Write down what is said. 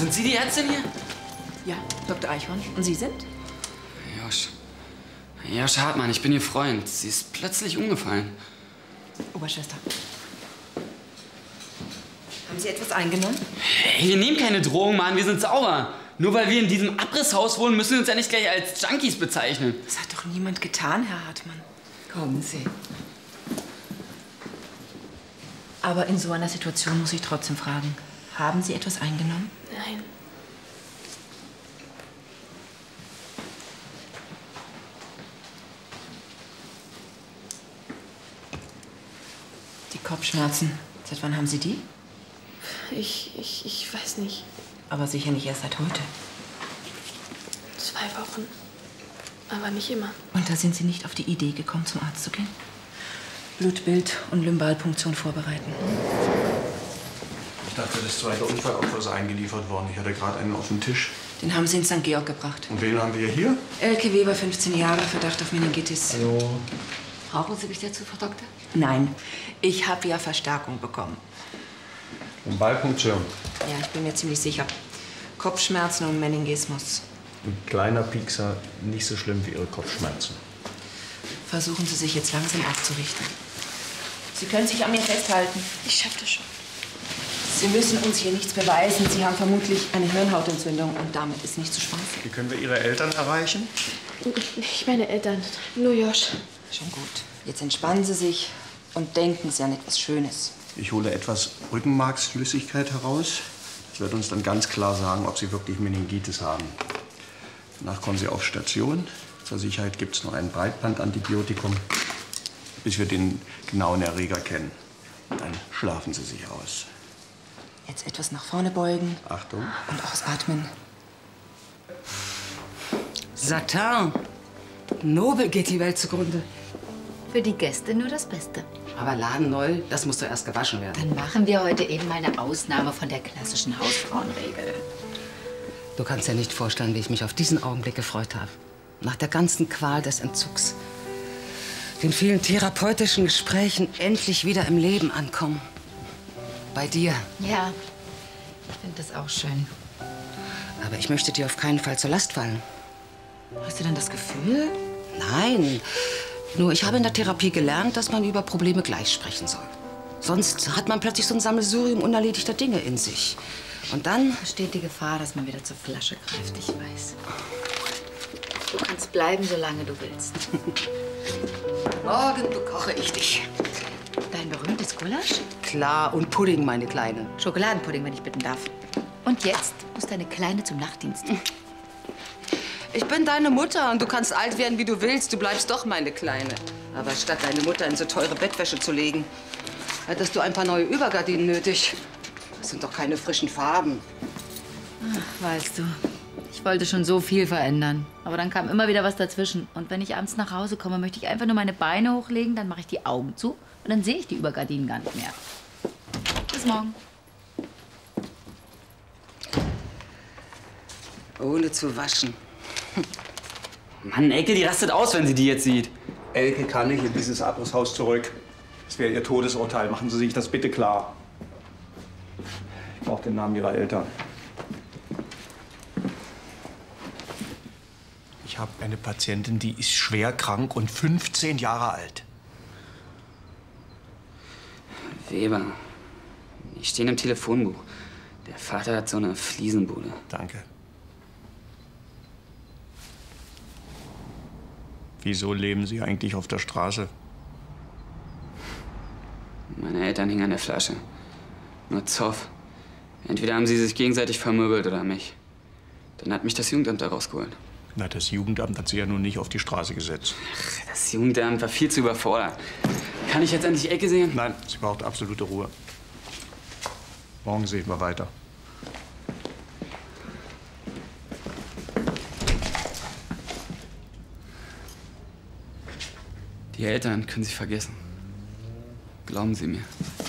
Sind Sie die Ärztin hier? Ja, Dr. Eichhorn. Und Sie sind? Josch. Josch Hartmann, ich bin Ihr Freund. Sie ist plötzlich umgefallen. Oberschwester. Haben Sie etwas eingenommen? Hey, wir nehmen keine Drogen, Mann. Wir sind sauber. Nur weil wir in diesem Abrisshaus wohnen, müssen wir uns ja nicht gleich als Junkies bezeichnen. Das hat doch niemand getan, Herr Hartmann. Kommen Sie. Aber in so einer Situation muss ich trotzdem fragen. Haben Sie etwas eingenommen? Nein. Die Kopfschmerzen. Seit wann haben Sie die? Ich weiß nicht. Aber sicher nicht erst seit heute. 2 Wochen. Aber nicht immer. Und da sind Sie nicht auf die Idee gekommen, zum Arzt zu gehen? Blutbild und Lumbalpunktion vorbereiten. Ich dachte, das zweite Unfallopfer sei eingeliefert worden. Ich hatte gerade einen auf dem Tisch. Den haben Sie in St. Georg gebracht. Und wen haben wir hier? Elke Weber, 15 Jahre, Verdacht auf Meningitis. Hallo. Brauchen Sie mich dazu, Frau Doktor? Nein, ich habe ja Verstärkung bekommen. Lumbalpunktion. Ja, ich bin mir ziemlich sicher. Kopfschmerzen und Meningismus. Ein kleiner Piekser, nicht so schlimm wie Ihre Kopfschmerzen. Versuchen Sie sich jetzt langsam aufzurichten. Sie können sich an mir festhalten. Ich schaffe das schon. Sie müssen uns hier nichts beweisen. Sie haben vermutlich eine Hirnhautentzündung und damit ist nicht zu spaßen. Wie können wir Ihre Eltern erreichen? Nicht meine Eltern, nur Josch. Schon gut. Jetzt entspannen Sie sich und denken Sie an etwas Schönes. Ich hole etwas Rückenmarksflüssigkeit heraus. Das wird uns dann ganz klar sagen, ob Sie wirklich Meningitis haben. Danach kommen Sie auf Station. Zur Sicherheit gibt es noch ein Breitbandantibiotikum, bis wir den genauen Erreger kennen. Dann schlafen Sie sich aus. Jetzt etwas nach vorne beugen. Achtung. Und ausatmen. Satin. Nobel geht die Welt zugrunde. Für die Gäste nur das Beste. Aber ladenneu, das muss doch erst gewaschen werden. Dann machen wir heute eben mal eine Ausnahme von der klassischen Hausfrauenregel. Du kannst dir nicht vorstellen, wie ich mich auf diesen Augenblick gefreut habe. Nach der ganzen Qual des Entzugs. Den vielen therapeutischen Gesprächen endlich wieder im Leben ankommen. Bei dir. Ja, ich finde das auch schön. Aber ich möchte dir auf keinen Fall zur Last fallen. Hast du denn das Gefühl? Nein. Nur ich habe in der Therapie gelernt, dass man über Probleme gleich sprechen soll. Sonst hat man plötzlich so ein Sammelsurium unerledigter Dinge in sich. Und dann Besteht die Gefahr, dass man wieder zur Flasche greift, ich weiß. Du kannst bleiben, solange du willst. morgen bekoche ich dich. Dein berühmtes Gulasch? Klar, und Pudding, meine Kleine. Schokoladenpudding, wenn ich bitten darf. Und jetzt muss deine Kleine zum Nachtdienst. Ich bin deine Mutter und du kannst alt werden, wie du willst. Du bleibst doch meine Kleine. Aber statt deine Mutter in so teure Bettwäsche zu legen, hättest du ein paar neue Übergardinen nötig. Das sind doch keine frischen Farben. Ach, weißt du, ich wollte schon so viel verändern. Aber dann kam immer wieder was dazwischen. Und wenn ich abends nach Hause komme, möchte ich einfach nur meine Beine hochlegen, dann mache ich die Augen zu und dann sehe ich die Übergardinen gar nicht mehr. Bis morgen. Ohne zu waschen. Mann, Elke, die rastet aus, wenn sie die jetzt sieht. Elke kann nicht in dieses Abrisshaus zurück. Das wäre ihr Todesurteil. Machen Sie sich das bitte klar. Ich brauche den Namen Ihrer Eltern. Ich habe eine Patientin, die ist schwer krank und 15 Jahre alt. Weber. Die stehen im Telefonbuch. Der Vater hat so eine Fliesenbude. Danke. Wieso leben Sie eigentlich auf der Straße? Meine Eltern hingen an der Flasche. Nur Zoff. Entweder haben sie sich gegenseitig vermöbelt oder mich. Dann hat mich das Jugendamt da rausgeholt. Na, das Jugendamt hat Sie ja nun nicht auf die Straße gesetzt. Ach, das Jugendamt war viel zu überfordert. Kann ich jetzt endlich Elke sehen? Nein, sie braucht absolute Ruhe. Morgen sehen wir weiter. Die Eltern können Sie vergessen. Glauben Sie mir.